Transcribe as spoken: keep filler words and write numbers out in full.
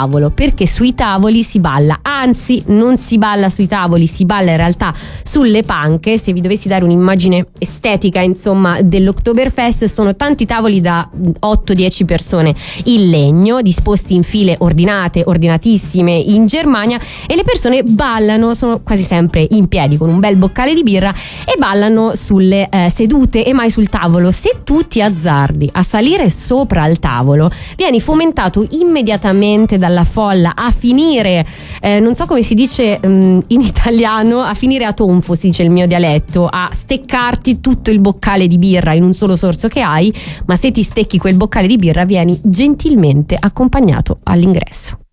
tavolo, perché sui tavoli si balla, anzi non si balla sui tavoli, si balla in realtà sulle panche. Se vi dovessi dare un'immagine estetica insomma dell'Oktoberfest, sono tanti tavoli da otto dieci persone in legno disposti in file ordinate, ordinatissime in Germania, e le persone ballano, sono quasi sempre in piedi con un bel boccale di birra e ballano sulle eh, sedute e mai sul tavolo. Se tu ti azzardi a salire sopra al tavolo, vieni fomentato immediatamente dalla folla a finire, eh, non so come si dice um, in italiano, a finire a tonfo, si dice il mio dialetto, a steccarti tutto il boccale di birra in un solo sorso che hai, ma se ti stecchi quel boccale di birra vieni gentilmente accompagnato all'ingresso.